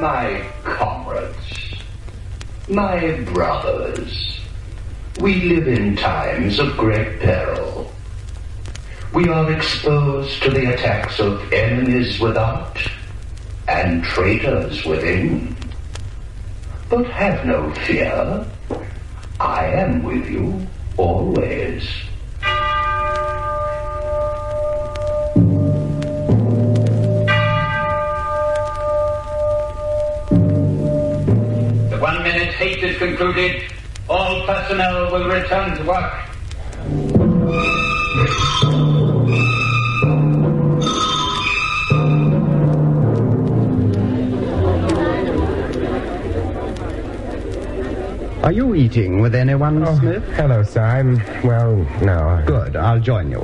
My comrades, my brothers, we live in times of great peril. We are exposed to the attacks of enemies without and traitors within. But have no fear. I am with you always. The 1 minute hate is concluded. All personnel will return to work. Are you eating with anyone, Smith? Hello, sir. No. Good, I'll join you.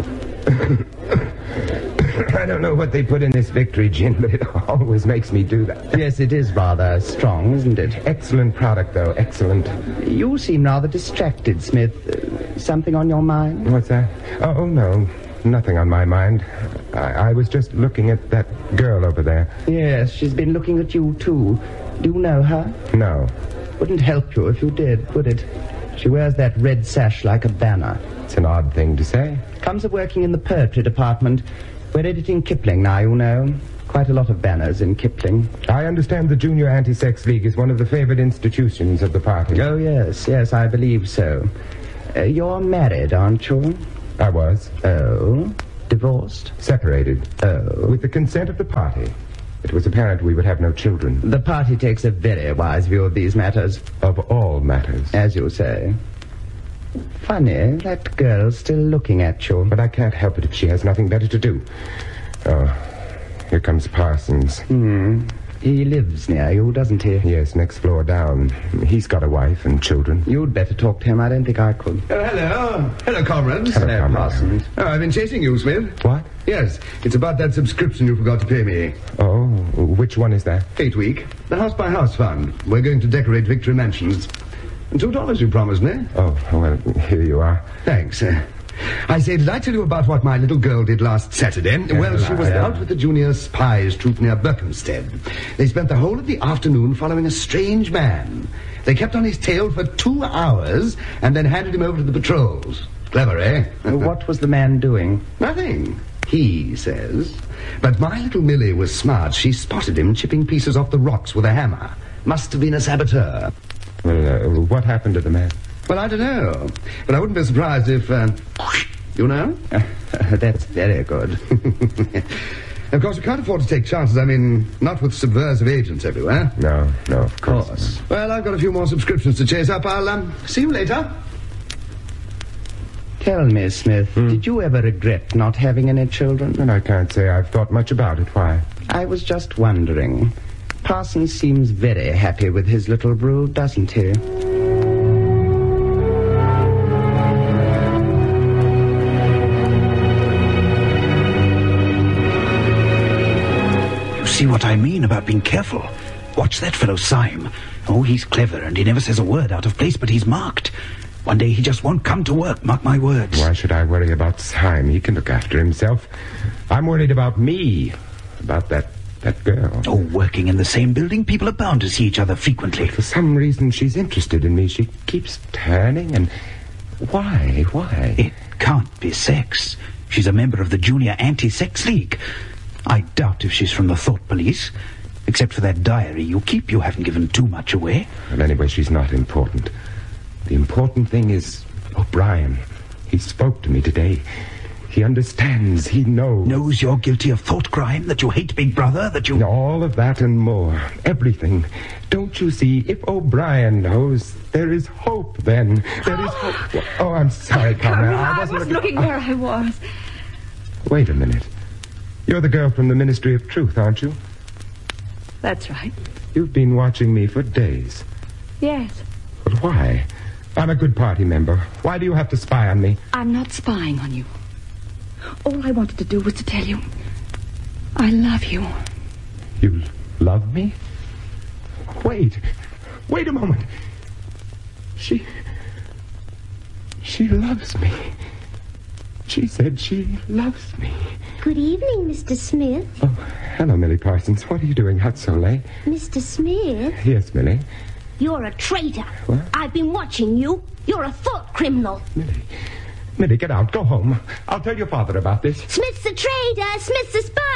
I don't know what they put in this victory gin, but it always makes me do that. Yes, it is rather strong, isn't it? Excellent product, though. Excellent. You seem rather distracted, Smith. Something on your mind? What's that? Oh, no. Nothing on my mind. I was just looking at that girl over there. Yes, she's been looking at you, too. Do you know her? No. Wouldn't help you if you did, would it? She wears that red sash like a banner. It's an odd thing to say. Comes of working in the poetry department. We're editing Kipling now, you know. Quite a lot of banners in Kipling. I understand the Junior Anti-Sex League is one of the favored institutions of the party. Oh, yes, I believe so. You're married, aren't you? I was. Oh? Divorced? Separated. Oh. With the consent of the party. It was apparent we would have no children. The party takes a very wise view of these matters. Of all matters. As you say. Funny, that girl's still looking at you. But I can't help it if she has nothing better to do. Oh, here comes Parsons. He lives near you, doesn't he? Yes, next floor down. He's got a wife and children. You'd better talk to him. I don't think I could. Hello. Hello, comrades. Hello, comrade. Parsons. Oh, I've been chasing you, Smith. What? Yes, it's about that subscription you forgot to pay me. Oh, which one is that? 8 week. The House by House Fund. We're going to decorate Victory Mansions. And $2 you promised me. Oh, well, here you are. Thanks. I say, did I tell you about what my little girl did last Saturday? Well, she was out with the junior spies troop near Berkhamsted. They spent the whole of the afternoon following a strange man. They kept on his tail for 2 hours and then handed him over to the patrols. Clever, eh? What was the man doing? Nothing, he says. But my little Millie was smart. She spotted him chipping pieces off the rocks with a hammer. Must have been a saboteur. Well, what happened to the man? Well, I don't know. But I wouldn't be surprised if, you know? That's very good. Of course, we can't afford to take chances. I mean, not with subversive agents everywhere. No, of course. Well, I've got a few more subscriptions to chase up. I'll, see you later. Tell me, Smith, did you ever regret not having any children? And I can't say I've thought much about it. Why? I was just wondering. Parsons seems very happy with his little brood, doesn't he? See what I mean about being careful? Watch that fellow Syme. Oh, he's clever, and he never says a word out of place, but he's marked. One day he just won't come to work, mark my words. Why should I worry about Syme? He can look after himself. I'm worried about me. About that girl. Oh, working in the same building, people are bound to see each other frequently. But for some reason, she's interested in me. She keeps turning, and... Why? It can't be sex. She's a member of the Junior Anti-Sex League. I doubt if she's from the Thought Police. Except for that diary you keep, you haven't given too much away. Well, anyway, she's not important. The important thing is O'Brien. He spoke to me today. He understands. He knows. Knows you're guilty of thought crime, that you hate Big Brother, that you... All of that and more. Everything. Don't you see? If O'Brien knows, there is hope then. There is hope. Oh, I'm sorry, Conrad. I wasn't looking where I was. Wait a minute. You're the girl from the Ministry of Truth, aren't you? That's right. You've been watching me for days. Yes. But why? I'm a good party member. Why do you have to spy on me? I'm not spying on you. All I wanted to do was to tell you I love you. You love me? Wait a moment. She loves me. She said she loves me. Good evening, Mr. Smith. Oh, hello, Millie Parsons. What are you doing out so late? Mr. Smith? Yes, Millie. You're a traitor. What? I've been watching you. You're a thought criminal. Millie, get out. Go home. I'll tell your father about this. Smith's a traitor. Smith's a spy.